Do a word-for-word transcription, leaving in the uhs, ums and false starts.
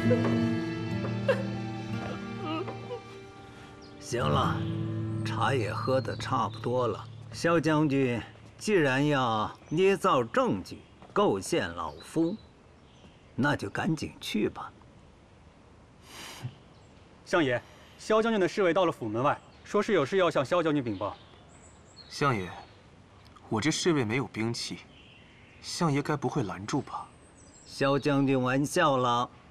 行了，茶也喝得差不多了。萧将军，既然要捏造证据构陷老夫，那就赶紧去吧。 相爷，萧将军的侍卫到了府门外，说是有事要向萧将军禀报。 相爷，我这侍卫没有兵器，相爷该不会拦住吧？ 萧将军玩笑了。